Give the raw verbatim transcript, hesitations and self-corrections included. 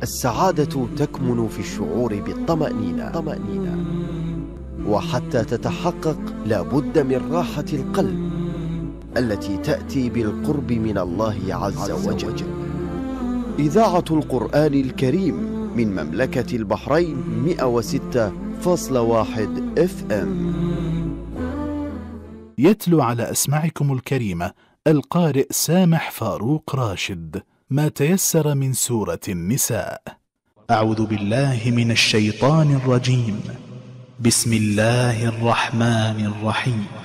السعادة تكمن في الشعور بالطمأنينة طمأنينة. وحتى تتحقق لا بد من راحة القلب التي تأتي بالقرب من الله عز وجل. إذاعة القرآن الكريم من مملكة البحرين مئة وستة فاصلة واحد اف ام. يتلو على أسماعكم الكريمة القارئ سامح فاروق راشد ما تيسر من سورة النساء. أعوذ بالله من الشيطان الرجيم. بسم الله الرحمن الرحيم.